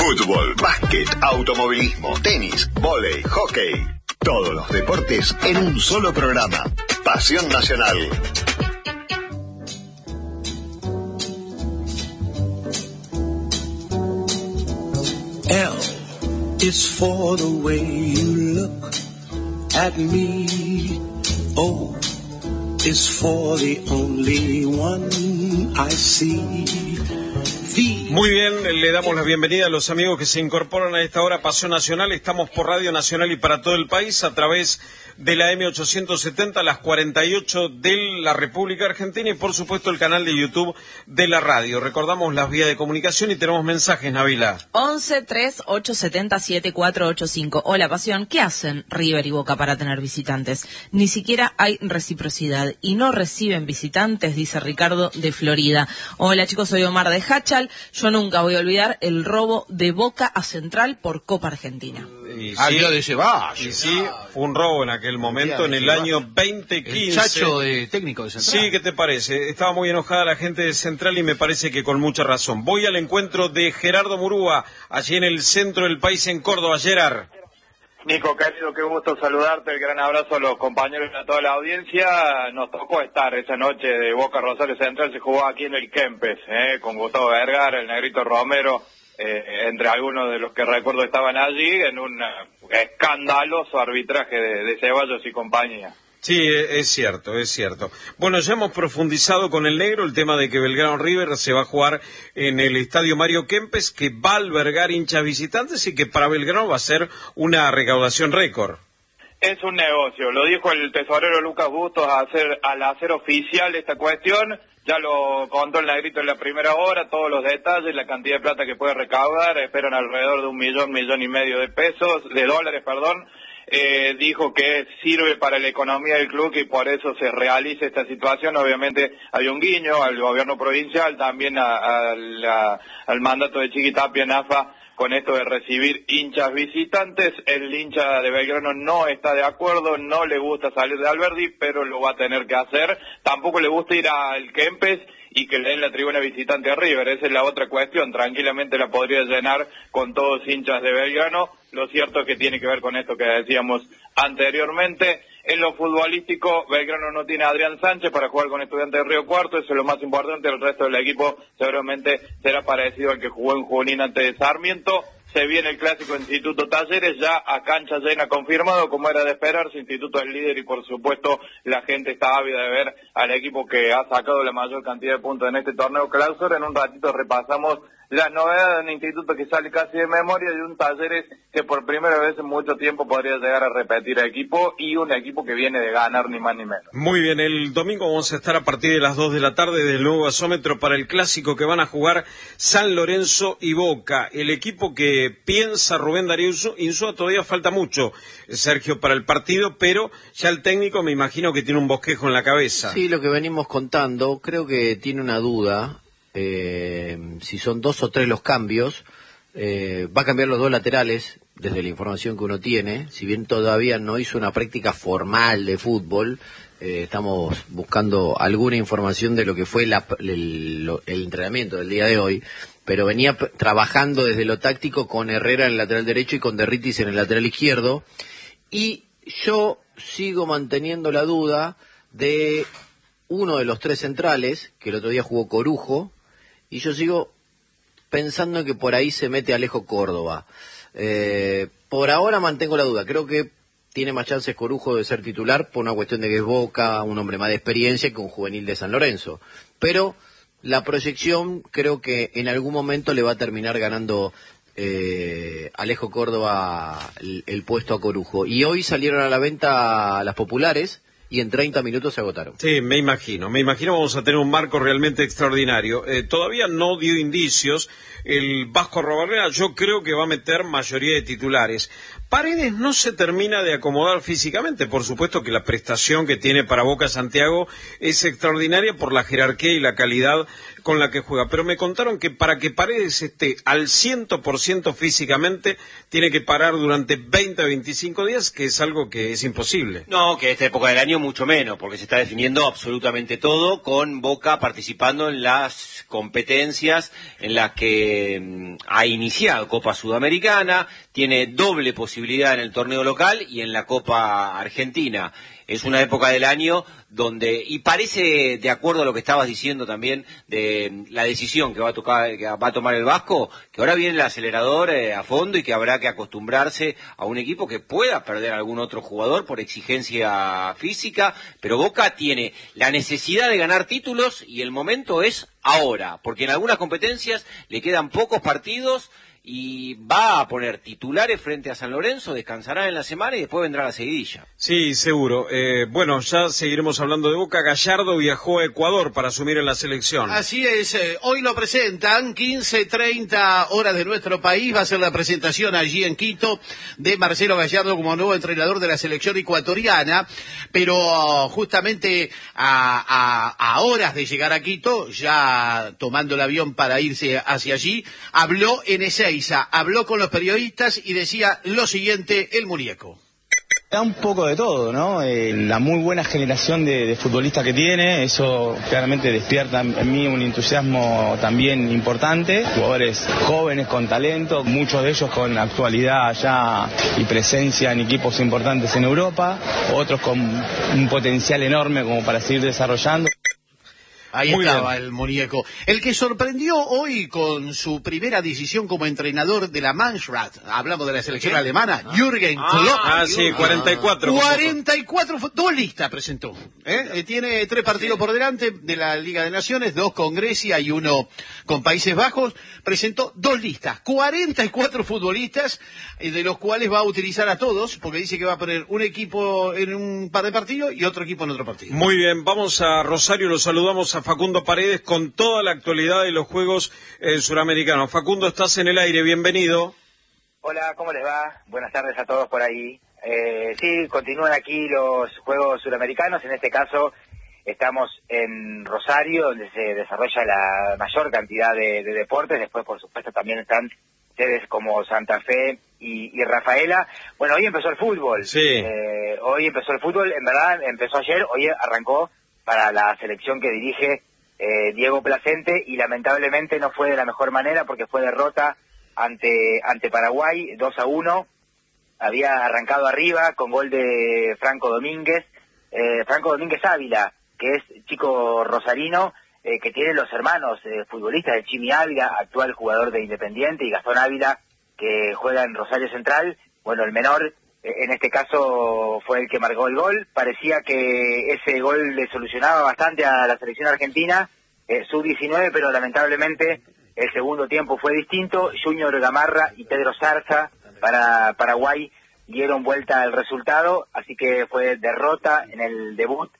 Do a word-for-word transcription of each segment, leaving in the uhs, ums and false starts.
Fútbol, básquet, automovilismo, tenis, vóley, hockey. Todos los deportes en un solo programa. Pasión Nacional. L is for the way you look at me. O is for the only one I see. Muy bien, le damos la bienvenida a los amigos que se incorporan a esta hora Pasión Nacional. Estamos por Radio Nacional y para todo el país a través de la M ochocientos setenta, las cuarenta y ocho de la República Argentina y por supuesto el canal de YouTube de la radio. Recordamos las vías de comunicación y tenemos mensajes, Nabila. once, tres, ocho, setenta, siete, cuatro, ocho, cinco. Hola, Pasión. ¿Qué hacen River y Boca para tener visitantes? Ni siquiera hay reciprocidad y no reciben visitantes, dice Ricardo de Florida. Hola, chicos, soy Omar de Hachal. Yo nunca voy a olvidar el robo de Boca a Central por Copa Argentina. Y Ah, sí, yo de va. y sí, fue un robo en aquel momento, en el año veinte quince. El chacho de técnico de Central. Sí, ¿qué te parece? Estaba muy enojada la gente de Central y me parece que con mucha razón. Voy al encuentro de Gerardo Murúa, allí en el centro del país, en Córdoba. Gerard. Nico, querido, qué gusto saludarte, el gran abrazo a los compañeros y a toda la audiencia. Nos tocó estar esa noche de Boca Rosario Central, se jugó aquí en el Kempes, eh, con Gustavo Vergara, el Negrito Romero, eh, entre algunos de los que recuerdo estaban allí, en un uh, escandaloso arbitraje de, de Ceballos y compañía. Sí, es cierto, es cierto. Bueno, ya hemos profundizado con el negro el tema de que Belgrano River se va a jugar en el Estadio Mario Kempes, que va a albergar hinchas visitantes y que para Belgrano va a ser una recaudación récord. Es un negocio, lo dijo el tesorero Lucas Bustos a hacer, al hacer oficial esta cuestión, ya lo contó el Negrito en la primera hora, todos los detalles, la cantidad de plata que puede recaudar, esperan alrededor de un millón, millón y medio de pesos, de dólares, perdón. Eh, dijo que sirve para la economía del club y por eso se realiza esta situación. Obviamente hay un guiño al gobierno provincial, también a, a la, al mandato de Chiquitapia en A F A con esto de recibir hinchas visitantes. El hincha de Belgrano no está de acuerdo, no le gusta salir de Alberdi, pero lo va a tener que hacer. Tampoco le gusta ir al Kempes y que le den la tribuna visitante a River, esa es la otra cuestión, tranquilamente la podría llenar con todos hinchas de Belgrano, lo cierto es que tiene que ver con esto que decíamos anteriormente. En lo futbolístico, Belgrano no tiene a Adrián Sánchez para jugar con Estudiantes de Río Cuarto, eso es lo más importante, el resto del equipo seguramente será parecido al que jugó en Junín ante de Sarmiento. Se viene el clásico Instituto Talleres, ya a cancha llena confirmado, como era de esperarse, Instituto es líder y por supuesto la gente está ávida de ver al equipo que ha sacado la mayor cantidad de puntos en este torneo clausura. En un ratito repasamos las novedades de un instituto que sale casi de memoria y un Talleres que por primera vez en mucho tiempo podría llegar a repetir equipo y un equipo que viene de ganar ni más ni menos. Muy bien, el domingo vamos a estar a partir de las dos de la tarde del nuevo gasómetro para el clásico que van a jugar San Lorenzo y Boca. El equipo que piensa Rubén Darío Insúa, todavía falta mucho, Sergio, para el partido, pero ya el técnico me imagino que tiene un bosquejo en la cabeza. Sí, lo que venimos contando, creo que tiene una duda. Eh, si son dos o tres los cambios, eh, va a cambiar los dos laterales desde la información que uno tiene, si bien todavía no hizo una práctica formal de fútbol, eh, estamos buscando alguna información de lo que fue la, el, el entrenamiento del día de hoy, pero venía p- trabajando desde lo táctico con Herrera en el lateral derecho y con Derritis en el lateral izquierdo, y yo sigo manteniendo la duda de uno de los tres centrales, que el otro día jugó Corujo, y yo sigo pensando que por ahí se mete Alejo Córdoba. Eh, por ahora mantengo la duda, creo que tiene más chances Corujo de ser titular por una cuestión de que es Boca, un hombre más de experiencia que un juvenil de San Lorenzo. Pero la proyección creo que en algún momento le va a terminar ganando eh, Alejo Córdoba el, el puesto a Corujo. Y hoy salieron a la venta las populares y en treinta minutos se agotaron. Sí, me imagino, me imagino vamos a tener un marco realmente extraordinario. Eh, todavía no dio indicios el Vasco Arrobarrena, yo creo que va a meter mayoría de titulares. Paredes no se termina de acomodar físicamente. Por supuesto que la prestación que tiene para Boca Santiago es extraordinaria por la jerarquía y la calidad con la que juega. Pero me contaron que para que Paredes esté al cien por ciento físicamente, tiene que parar durante veinte a veinticinco días, que es algo que es imposible. No, que esta época del año mucho menos, porque se está definiendo absolutamente todo, con Boca participando en las competencias en las que mmm, ha iniciado Copa Sudamericana, tiene doble posibilidad en el torneo local y en la Copa Argentina. Es una época del año donde, y parece, de acuerdo a lo que estabas diciendo también, de la decisión que va a tocar, que va a tomar el Vasco, que ahora viene el acelerador eh, a fondo y que habrá que acostumbrarse a un equipo que pueda perder a algún otro jugador por exigencia física, pero Boca tiene la necesidad de ganar títulos y el momento es ahora, porque en algunas competencias le quedan pocos partidos y va a poner titulares frente a San Lorenzo, descansará en la semana y después vendrá la seguidilla. Sí, seguro. Eh, bueno, ya seguiremos hablando de Boca. Gallardo viajó a Ecuador para asumir en la selección. Así es, eh, hoy lo presentan, quince treinta horas de nuestro país, va a ser la presentación allí en Quito de Marcelo Gallardo como nuevo entrenador de la selección ecuatoriana, pero uh, justamente a, a, a horas de llegar a Quito, ya tomando el avión para irse hacia allí, habló en Ezeiza. Habló con los periodistas y decía lo siguiente, el muñeco. Da un poco de todo, ¿no? Eh, la muy buena generación de, de futbolistas que tiene, eso claramente despierta en mí un entusiasmo también importante. Jugadores jóvenes con talento, muchos de ellos con actualidad ya y presencia en equipos importantes en Europa, otros con un potencial enorme como para seguir desarrollando. Ahí Muy estaba bien. El muñeco. El que sorprendió hoy con su primera decisión como entrenador de la Mannschaft, hablamos de la selección alemana, ah. Jürgen Klopp. Ah, sí, cuarenta y cuatro. cuarenta y cuatro, dos listas presentó. ¿eh? Eh, tiene tres partidos por delante de la Liga de Naciones, dos con Grecia y uno con Países Bajos. Presentó dos listas, cuarenta y cuatro futbolistas, eh, de los cuales va a utilizar a todos, porque dice que va a poner un equipo en un par de partidos y otro equipo en otro partido. Muy bien, vamos a Rosario, lo saludamos a Facundo Paredes con toda la actualidad de los Juegos eh, Suramericanos. Facundo, estás en el aire, bienvenido. Hola, ¿cómo les va? Buenas tardes a todos por ahí. Eh, sí, continúan aquí los Juegos Suramericanos, en este caso estamos en Rosario, donde se desarrolla la mayor cantidad de, de deportes, después por supuesto también están sedes como Santa Fe y, y Rafaela. Bueno, hoy empezó el fútbol. Sí. Eh, hoy empezó el fútbol, en verdad empezó ayer, hoy arrancó para la selección que dirige eh, Diego Placente y lamentablemente no fue de la mejor manera porque fue derrota ante ante Paraguay dos a uno. Había arrancado arriba con gol de Franco Domínguez, eh, Franco Domínguez Ávila, que es chico rosarino, eh, que tiene los hermanos eh, futbolistas de Chimi Ávila, actual jugador de Independiente, y Gastón Ávila, que juega en Rosario Central. Bueno, el menor en este caso fue el que marcó el gol. Parecía que ese gol le solucionaba bastante a la selección argentina, eh, sub diecinueve, pero lamentablemente el segundo tiempo fue distinto. Junior Gamarra y Pedro Zarza para Paraguay dieron vuelta al resultado, así que fue derrota en el debut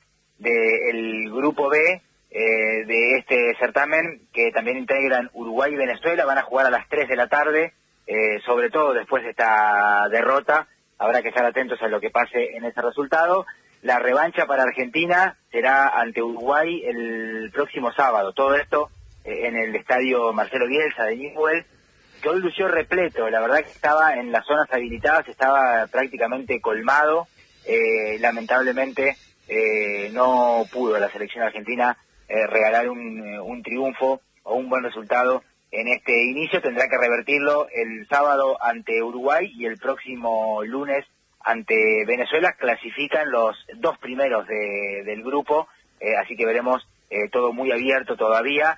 del Grupo B eh, de este certamen, que también integran Uruguay y Venezuela. Van a jugar a las tres de la tarde, eh, sobre todo después de esta derrota. Habrá que estar atentos a lo que pase en ese resultado. La revancha para Argentina será ante Uruguay el próximo sábado. Todo esto eh, en el estadio Marcelo Bielsa de Newell's, que hoy lució repleto. La verdad que estaba en las zonas habilitadas, estaba prácticamente colmado. Eh, lamentablemente eh, no pudo la selección argentina eh, regalar un, un triunfo o un buen resultado en este inicio. Tendrá que revertirlo el sábado ante Uruguay y el próximo lunes ante Venezuela. Clasifican los dos primeros de, del grupo, eh, así que veremos eh, todo muy abierto todavía.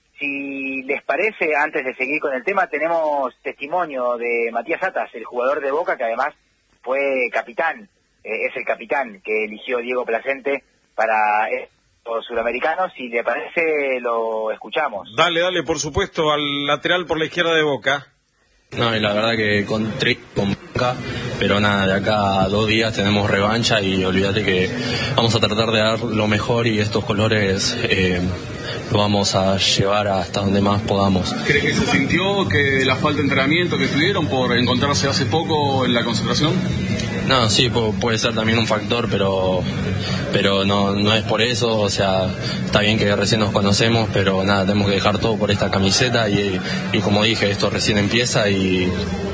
Si les parece, antes de seguir con el tema, tenemos testimonio de Matías Atas, el jugador de Boca, que además fue capitán, eh, es el capitán que eligió Diego Placente para los suramericanos. Si le parece, lo escuchamos. Dale, dale, por supuesto, al lateral por la izquierda de Boca. No, y la verdad que con tres con Boca, pero nada, de acá a dos días tenemos revancha y olvídate que vamos a tratar de dar lo mejor y estos colores eh, lo vamos a llevar hasta donde más podamos. ¿Cree que se sintió que la falta de entrenamiento que tuvieron por encontrarse hace poco en la concentración? No, sí, puede ser también un factor, pero pero no no es por eso. O sea, está bien que recién nos conocemos, pero nada, tenemos que dejar todo por esta camiseta y, y como dije, esto recién empieza y,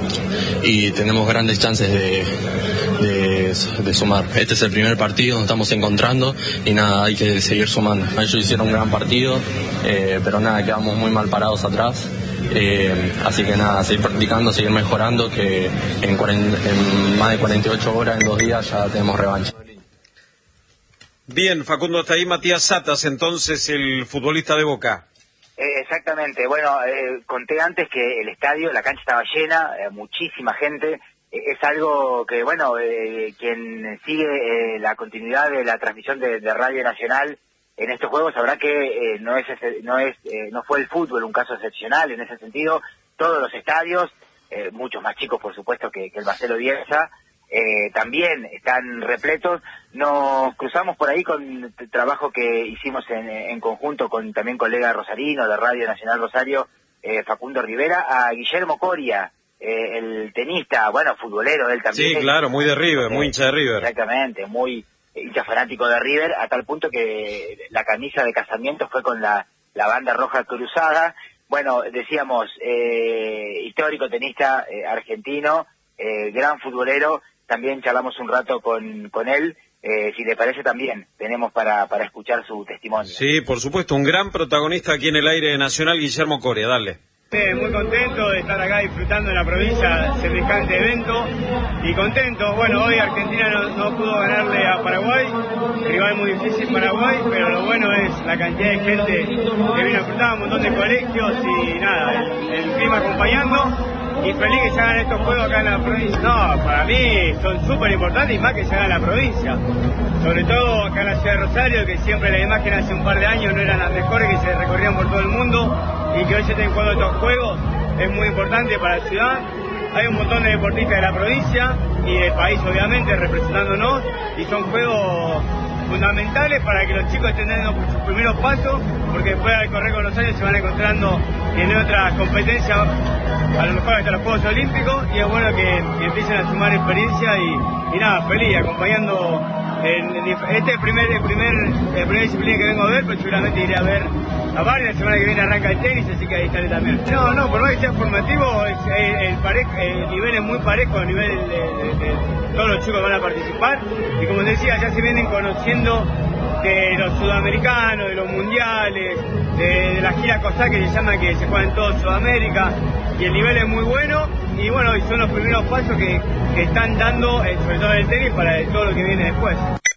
y tenemos grandes chances de, de, de sumar. Este es el primer partido, nos estamos encontrando y nada, hay que seguir sumando. Ellos hicieron un gran partido, eh, pero nada, quedamos muy mal parados atrás. Eh, así que nada, seguir practicando, seguir mejorando, que en, cuarenta, en más de cuarenta y ocho horas, en dos días, ya tenemos revancha. Bien, Facundo, está ahí Matías Satas, entonces el futbolista de Boca. Eh, exactamente, bueno, eh, conté antes que el estadio, la cancha estaba llena, eh, muchísima gente, eh, es algo que, bueno, eh, quien sigue eh, la continuidad de la transmisión de, de Radio Nacional en estos juegos sabrá que eh, no es no es eh, no fue el fútbol un caso excepcional en ese sentido. Todos los estadios, eh, muchos más chicos por supuesto que, que el Marcelo Bielsa, eh, también están repletos. Nos cruzamos por ahí con el trabajo que hicimos en, en conjunto con también colega rosarino de Radio Nacional Rosario, eh, Facundo Rivera, a Guillermo Coria, eh, el tenista, bueno, futbolero él también. Sí, claro, muy de River, eh, muy hincha de River. Exactamente, muy hincha fanático de River, a tal punto que la camisa de casamiento fue con la, la banda roja cruzada. Bueno, decíamos, eh, histórico tenista eh, argentino, eh, gran futbolero, también charlamos un rato con, con él, eh, si le parece también, tenemos para, para escuchar su testimonio. Sí, por supuesto, un gran protagonista aquí en el aire nacional, Guillermo Coria, dale. Sí, muy contento de estar acá disfrutando en la provincia semejante evento y contento. Bueno, hoy Argentina no, no pudo ganarle a Paraguay, rival muy difícil Paraguay, pero lo bueno es la cantidad de gente que vino a disfrutar, un montón de colegios y nada, el, el clima acompañando. Y feliz que se hagan estos juegos acá en la provincia. No, para mí son súper importantes y más que se hagan en la provincia. Sobre todo acá en la ciudad de Rosario, que siempre las imágenes hace un par de años no eran las mejores, que se recorrían por todo el mundo, y que hoy se estén jugando estos juegos es muy importante para la ciudad. Hay un montón de deportistas de la provincia y del país obviamente representándonos, y son juegos fundamentales para que los chicos estén dando sus primeros pasos, porque después al correr con los años se van encontrando en otras competencias, a lo mejor hasta los Juegos Olímpicos, y es bueno que, que empiecen a sumar experiencia y, y nada, feliz, acompañando en, en, este es el primer, el primer, el primer disciplina que vengo a ver, pero seguramente iré a ver a varias. La semana que viene arranca el tenis, así que ahí estaré también. No, no, por más que sea formativo, es, el, el, parejo, el nivel es muy parejo, a nivel de, de, de todos los chicos van a participar, y como decía, ya se vienen conociendo de los sudamericanos, de los mundiales, de, de la gira COSAC que se llama, que se juega en toda Sudamérica, y el nivel es muy bueno, y bueno, y son los primeros pasos que, que están dando, eh, sobre todo en el tenis, para todo lo que viene después.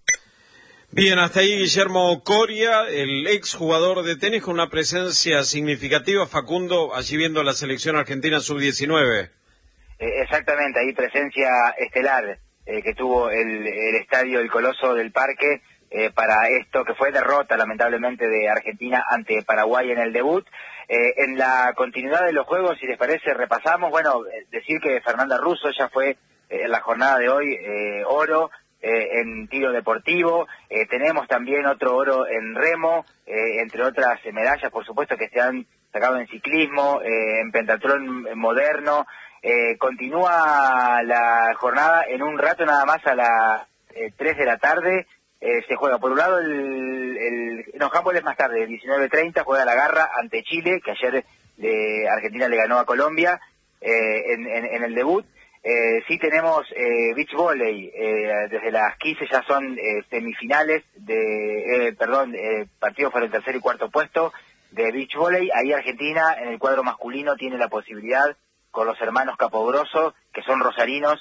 Bien, hasta ahí Guillermo Coria, el ex jugador de tenis con una presencia significativa, Facundo, allí viendo la selección argentina sub diecinueve. Eh, exactamente, ahí presencia estelar eh, que tuvo el, el estadio El Coloso del Parque, Eh, para esto que fue derrota lamentablemente de Argentina ante Paraguay en el debut. Eh, en la continuidad de los juegos, si les parece, repasamos, bueno, eh, decir que Fernanda Russo ya fue eh, en la jornada de hoy eh, oro eh, en tiro deportivo, eh, tenemos también otro oro en remo, eh, entre otras eh, medallas por supuesto que se han sacado en ciclismo, eh, en pentatlón moderno. Eh, continúa la jornada en un rato nada más a las eh, tres de la tarde. Eh, se juega por un lado el, el no, handball es más tarde, diecinueve treinta juega la Garra ante Chile, que ayer de Argentina le ganó a Colombia eh, en, en, en el debut. Eh, sí tenemos eh, beach volley, eh, desde las quince ya son eh, semifinales de, eh, perdón, eh, partidos por el tercer y cuarto puesto de beach volley. Ahí Argentina en el cuadro masculino tiene la posibilidad con los hermanos Capodroso, que son rosarinos,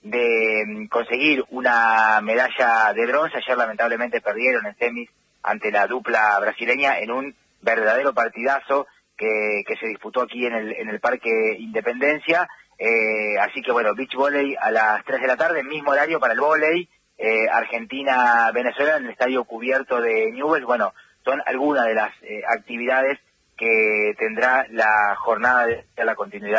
de conseguir una medalla de bronce. Ayer lamentablemente perdieron en semis ante la dupla brasileña en un verdadero partidazo que, que se disputó aquí en el, en el Parque Independencia. Eh, así que bueno, beach volley a las tres de la tarde, mismo horario para el volley, eh, Argentina-Venezuela en el estadio cubierto de Newell's. Bueno, son algunas de las eh, actividades que tendrá la jornada de, de la continuidad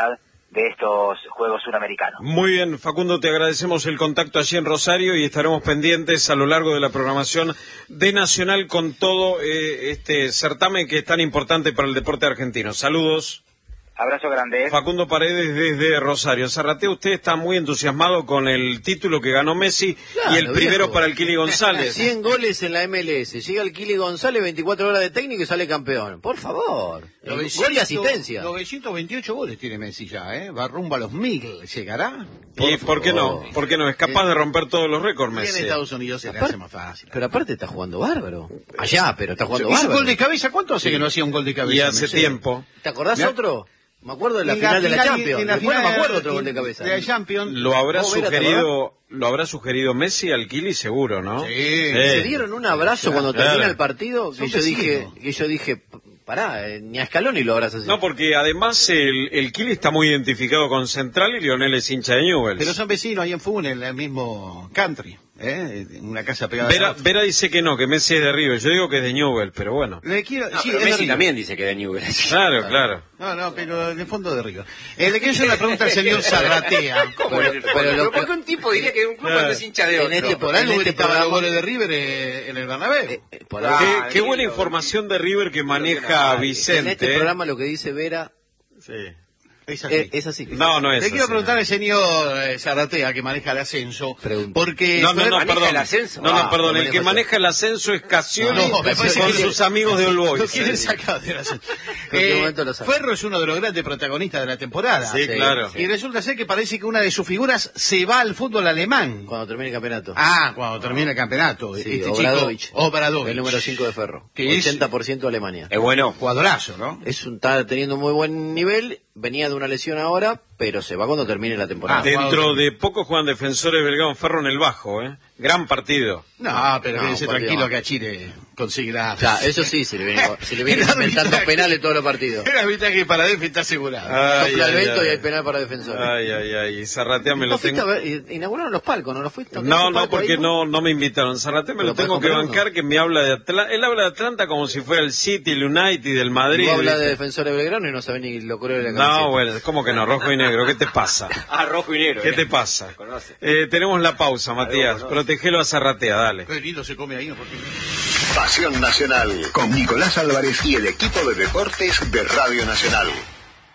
de estos Juegos Suramericanos. Muy bien, Facundo, te agradecemos el contacto allí en Rosario y estaremos pendientes a lo largo de la programación de Nacional con todo eh, este certamen que es tan importante para el deporte argentino. Saludos. Abrazo grande. Facundo Paredes desde Rosario. Zarratea, usted está muy entusiasmado con el título que ganó Messi claro, y el primero viejo. para el Kili González. cien goles en la M L S. Llega el Kili González, veinticuatro horas de técnico y sale campeón. Por favor. novecientos, Gol y asistencia. novecientos veintiocho goles tiene Messi ya, ¿eh? Va rumbo a los mil. ¿Llegará? Por ¿Y por qué no? ¿Por qué no? Es capaz de romper todos los récords, Y en Messi. Estados Unidos se le Aparte- hace más fácil. Pero aparte está jugando bárbaro. Allá, pero está jugando ¿Hizo un bárbaro. gol de cabeza? ¿Cuánto hace que no hacía un gol de cabeza? Y hace Messi? tiempo. ¿Te acordás Mirá. otro? Me acuerdo de la En final de la final- Champions. en la Después no me final acuerdo otro de- gol de cabeza. de la Champions. Lo habrá ¿Vos, Vera, te sugerido, lo habrá sugerido Messi al Kili seguro, ¿no? Sí. Se dieron un abrazo cuando Claro. termina el partido que Son yo dije, vecinos. que yo dije, pará, eh, ni a Scaloni lo abrazas así. No, porque además el, el Kili está muy identificado con Central y Lionel es hincha de Newell's. Pero son vecinos ahí en Funes, en el mismo country, ¿eh? En una casa pegada. Vera, a la otra. Vera dice que no, que Messi es de River. Yo digo que es de Newell's, pero bueno. Le quiero, No, sí, pero es de Messi River. también dice que de Newell's. Claro, claro. No, no, pero en el fondo de River. Eh, le quiero hacer una pregunta al señor Zarratea. ¿Cómo Pero- en el pero fondo? lo ¿Pero que- por qué un tipo diría que un club Claro. no es hincha de otro? En este- Por algo en este gritaban los programa- goles de River eh, en el Bernabéu. Eh, eh, por Ah, ahí- Qué, qué buena lindo. información de River que maneja en Vicente. este ¿eh? programa lo que dice Vera Sí. Es así. eh, es así. No, no es Le quiero así, preguntar no. al señor eh, Zarratea, que maneja el ascenso, Pregunta. porque... No, no, no, ¿Maneja perdón. el ascenso? No, no, Ah, perdón. lo El que manejo yo. maneja el ascenso es Cassioli No, me parece con que- sus amigos de All Boys. Lo quieren sacar del ascenso. En cualquier Eh, momento lo sacan. Ferro es uno de los grandes protagonistas de la temporada. Sí, claro. Y resulta ser que parece que una de sus figuras se va al fútbol alemán. Cuando termine el campeonato. Ah, cuando termine el campeonato. Sí, este Obradovich. chico, Obradovich. El número cinco de Ferro. Que es- ochenta por ciento Alemania. Es bueno. Jugadorazo, ¿no? Es un, está teniendo muy buen nivel, venía de una lesión ahora, pero se va cuando termine la temporada. Ah, Dentro de poco juegan defensores Belgrano Ferro en el Bajo, ¿eh? Gran partido. No, pero No, quédese partido tranquilo más. que a Chile conseguirá. O sea, eso sí, se le viene, se le viene El inventando arbitraje- penales todos los partidos. El arbitraje para Def está asegurado. Ay, Sopla el ay, viento ay. y hay penal para defensores. Ay, ay, ay. Y Zarratea me lo ¿No fuiste tengo. a ver? Inauguraron los palcos, ¿no lo fuiste? No, un no, palco porque ahí? no, no me invitaron. Zarratea me Pero lo tengo podés que comprar bancar, uno. que me habla de Atlanta. Él habla de Atlanta como si fuera el City, el United, el Madrid. Vos hablas de ¿viste? defensores de Belgrano y no sabés ni lo color de la camiseta. No, bueno, ¿cómo que no? Rojo y negro. ¿Qué te pasa? Ah, rojo y negro. ¿Qué eh. te pasa? Conoce. Eh, tenemos la pausa, Matías. conoce. Protegelo a Zarratea, dale. Qué lindo se come ahí, ¿no? Porque... Pasión Nacional con Nicolás Álvarez y el equipo de deportes de Radio Nacional.